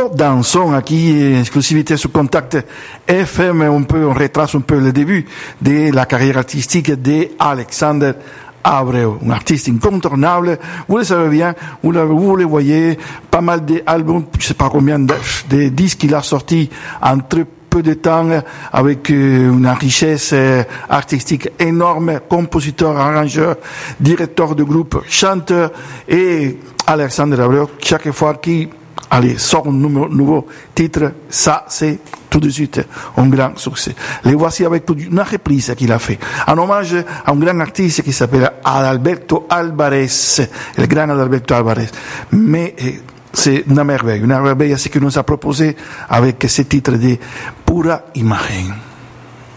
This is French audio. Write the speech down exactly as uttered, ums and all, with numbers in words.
Pop dansons aquí, exclusivité sur Contact F M, un peu, on retrace un peu le début de la carrière artistique d'Alexander Abreu, un artiste incontournable. Vous le savez bien, vous le, vous le voyez, pas mal d'albums, je sais pas combien de, de disques qu'il a sortis en très peu de temps, avec euh, une richesse euh, artistique énorme, compositeur, arrangeur, directeur de groupe, chanteur, et Alexander Abreu, chaque fois qu'il allez, sort un nouveau, nouveau titre, ça c'est tout de suite un grand succès. Les voici avec une reprise qu'il a fait, en hommage à un grand artiste qui s'appelle Adalberto Alvarez, le grand Adalberto Alvarez. Mais c'est une merveille, une merveille ce qu'il nous a proposé avec ce titre de Pura Imagen.